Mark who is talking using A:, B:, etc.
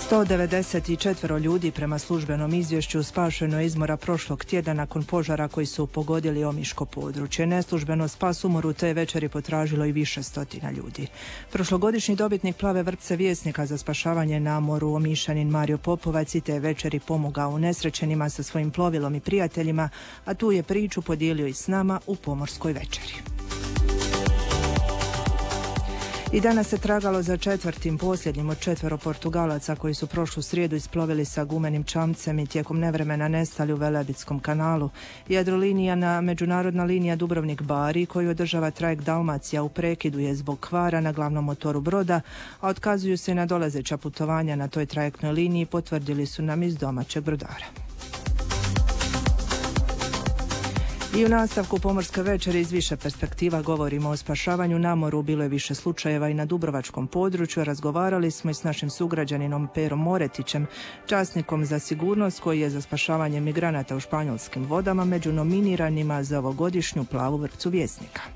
A: 194 ljudi prema službenom izvješću spašeno je iz mora prošlog tjedna nakon požara koji su pogodili omiško područje. Neslužbeno spas umoru te večeri potražilo i više stotina ljudi. Prošlogodišnji dobitnik plave vrpce Vjesnika za spašavanje na moru, Omišanin Mario Popovac, i te večeri pomogao unesrećenima sa svojim plovilom i prijateljima, a tu je priču podijelio i s nama u Pomorskoj večeri. I danas se tragalo za četvrtim, posljednjim od 4 Portugalaca koji su prošlu srijedu isplovili sa gumenim čamcem i tijekom nevremena nestali u Velebitskom kanalu. Jadrolinija, međunarodna linija Dubrovnik-Bari, koju održava trajekt Dalmacija, u prekidu je zbog kvara na glavnom motoru broda, a otkazuju se na dolazeća putovanja na toj trajektnoj liniji, potvrdili su nam iz domaćeg brodara. I u nastavku Pomorske večeri iz više perspektiva govorimo o spašavanju na moru. Bilo je više slučajeva i na dubrovačkom području. Razgovarali smo i s našim sugrađaninom Perom Moretićem, časnikom za sigurnost koji je za spašavanje migranata u španjolskim vodama među nominiranima za ovogodišnju plavu vrpcu Vjesnika.